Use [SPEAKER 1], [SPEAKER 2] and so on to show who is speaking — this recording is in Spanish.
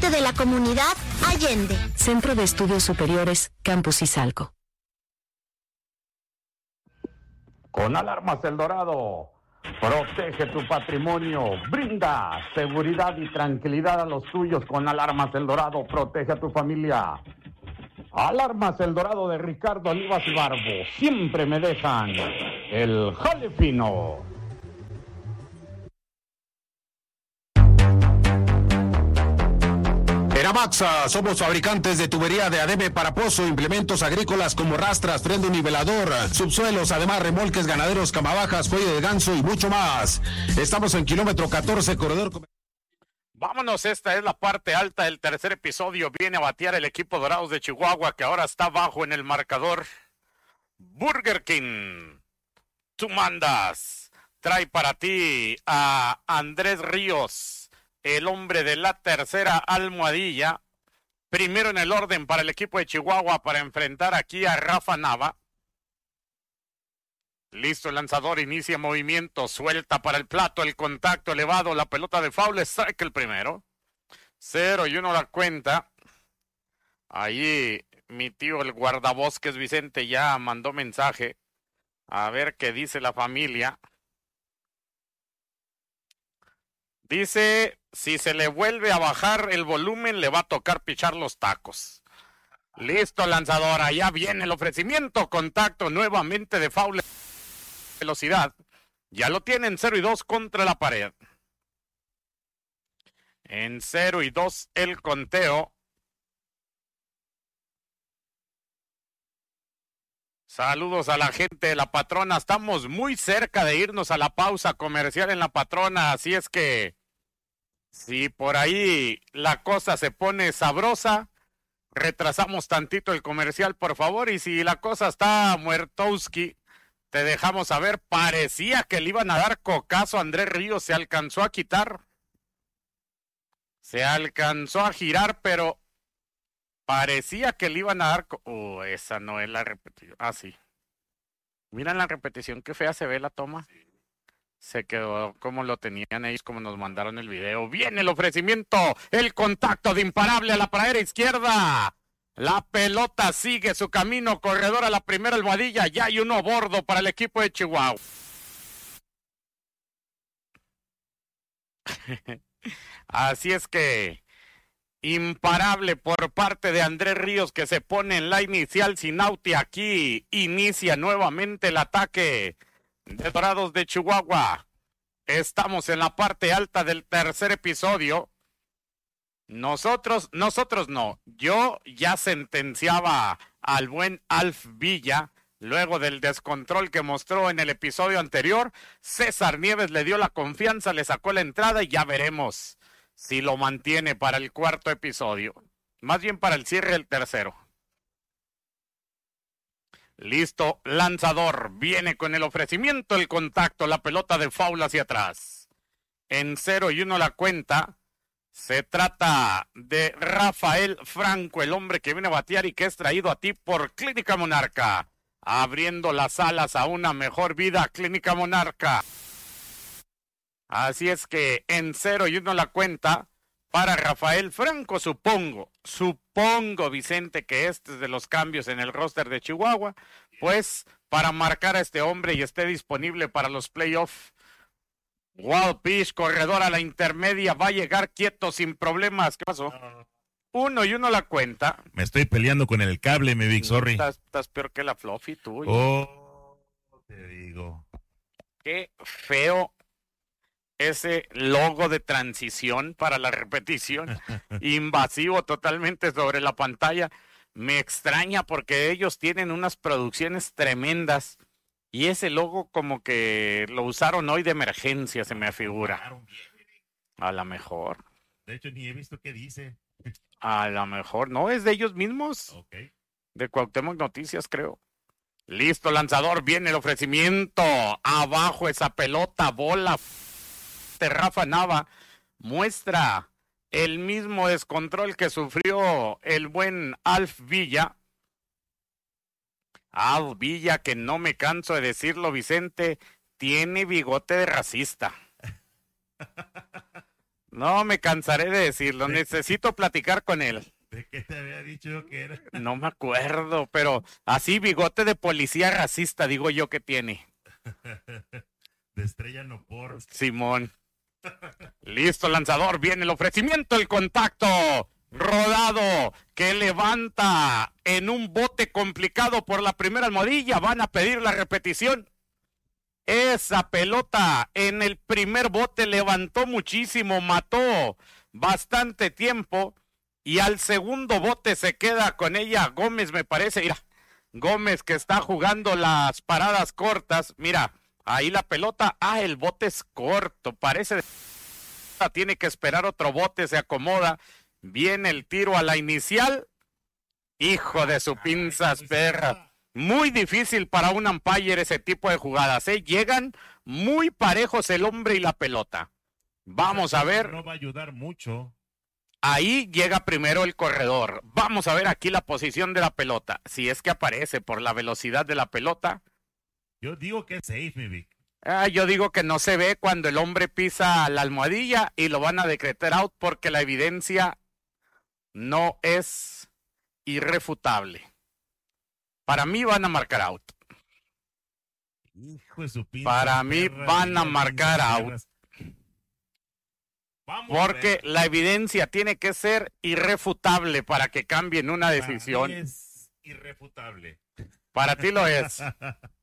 [SPEAKER 1] parte de la comunidad Allende.
[SPEAKER 2] Centro de Estudios Superiores, Campus Izalco.
[SPEAKER 3] Con Alarmas El Dorado, protege tu patrimonio, brinda seguridad y tranquilidad a los tuyos. Con Alarmas El Dorado, protege a tu familia. Alarmas El Dorado de Ricardo Olivas y Barbo, siempre me dejan el jale fino.
[SPEAKER 4] Maxa, somos fabricantes de tubería de ADB para pozo, implementos agrícolas como rastras, freno nivelador, subsuelos, además remolques ganaderos, camabajas, cuello de ganso y mucho más. Estamos en kilómetro 14, corredor.
[SPEAKER 5] Vámonos, esta es la parte alta del tercer episodio. Viene a batear el equipo Dorados de Chihuahua, que ahora está abajo en el marcador. Burger King, tú mandas. Trae para ti a Andrés Ríos, el hombre de la tercera almohadilla, primero en el orden para el equipo de Chihuahua para enfrentar aquí a Rafa Nava. Listo el lanzador, inicia movimiento, suelta para el plato, el contacto elevado, la pelota de foul, strike el primero. 0-1 la cuenta. Ahí mi tío el guardabosques Vicente ya mandó mensaje. A ver qué dice la familia. Dice, si se le vuelve a bajar el volumen, le va a tocar pichar los tacos. Listo, lanzador, allá viene el ofrecimiento, contacto nuevamente de foul, velocidad. Ya lo tienen 0-2 contra la pared. En 0-2 el conteo. Saludos a la gente de La Patrona. Estamos muy cerca de irnos a la pausa comercial en La Patrona, así es que si por ahí la cosa se pone sabrosa, retrasamos tantito el comercial, por favor. Y si la cosa está muertowski, te dejamos saber. Parecía que le iban a dar cocazo a Andrés Ríos, se alcanzó a quitar. Se alcanzó a girar, pero parecía que le iban a dar... esa no es la repetición. Ah, sí. Miren la repetición, qué fea se ve la toma. Se quedó como lo tenían ellos, como nos mandaron el video. Viene el ofrecimiento, el contacto de imparable a la pradera izquierda. La pelota sigue su camino, corredor a la primera almohadilla. Ya hay uno a bordo para el equipo de Chihuahua. Así es que imparable por parte de Andrés Ríos, que se pone en la inicial sin out, y aquí inicia nuevamente el ataque de Dorados de Chihuahua. Estamos en la parte alta del tercer episodio. Nosotros no. Yo ya sentenciaba al buen Alf Villa luego del descontrol que mostró en el episodio anterior. César Nieves le dio la confianza, le sacó la entrada y ya veremos si lo mantiene para el cuarto episodio. Más bien para el cierre del tercero. Listo, lanzador. Viene con el ofrecimiento, el contacto, la pelota de foul hacia atrás. En 0-1 la cuenta. Se trata de Rafael Franco, el hombre que viene a batear y que es traído a ti por Clínica Monarca. Abriendo las alas a una mejor vida, Clínica Monarca. Así es que en 0-1 la cuenta para Rafael Franco, supongo, Vicente, que este es de los cambios en el roster de Chihuahua, pues para marcar a este hombre y esté disponible para los playoffs. Wild pitch, corredor a la intermedia, va a llegar quieto sin problemas. ¿Qué pasó? 1-1 la cuenta.
[SPEAKER 6] Me estoy peleando con el cable, mi Big, sorry.
[SPEAKER 5] Estás peor que la Fluffy, tú.
[SPEAKER 6] Te digo.
[SPEAKER 5] Qué feo ese logo de transición para la repetición. Invasivo totalmente sobre la pantalla. Me extraña porque ellos tienen unas producciones tremendas. Y ese logo como que lo usaron hoy de emergencia, se me figura. A lo mejor.
[SPEAKER 6] De hecho, ni he visto qué dice.
[SPEAKER 5] A lo mejor. No, es de ellos mismos.
[SPEAKER 6] Okay.
[SPEAKER 5] De Cuauhtémoc Noticias, creo. Listo, lanzador. Viene el ofrecimiento. Abajo esa pelota, bola. De Rafa Nava. Muestra el mismo descontrol que sufrió el buen Alf Villa. Alf Villa, que no me canso de decirlo, Vicente, tiene bigote de racista. No me cansaré de decirlo, necesito platicar con él.
[SPEAKER 6] ¿De qué te había dicho que era?
[SPEAKER 5] No me acuerdo, pero así bigote de policía racista, digo yo que tiene.
[SPEAKER 6] De estrella no por.
[SPEAKER 5] Simón. Listo, lanzador, viene el ofrecimiento, el contacto. Rodado, que levanta en un bote complicado por la primera almohadilla. Van a pedir la repetición. Esa pelota en el primer bote levantó muchísimo, mató bastante tiempo. Y al segundo bote se queda con ella Gómez, me parece. Mira, Gómez que está jugando las paradas cortas. Mira, ahí la pelota. El bote es corto. Parece tiene que esperar otro bote, se acomoda. Viene el tiro a la inicial. Hijo de su pinzas, perra. Muy difícil para un umpire ese tipo de jugadas, ¿eh? Llegan muy parejos el hombre y la pelota. Vamos a ver.
[SPEAKER 6] No va a ayudar mucho.
[SPEAKER 5] Ahí llega primero el corredor. Vamos a ver aquí la posición de la pelota. Si es que aparece por la velocidad de la pelota.
[SPEAKER 6] Yo digo que es safe, mi Vic.
[SPEAKER 5] Yo digo que no se ve cuando el hombre pisa la almohadilla y lo van a decretar out porque la evidencia no es irrefutable. Para mí van a marcar out.
[SPEAKER 6] Hijo de su pinza,
[SPEAKER 5] Para mí van a marcar out. Porque la evidencia tiene que ser irrefutable para que cambien una decisión.
[SPEAKER 6] Para mí es irrefutable.
[SPEAKER 5] Para ti lo es.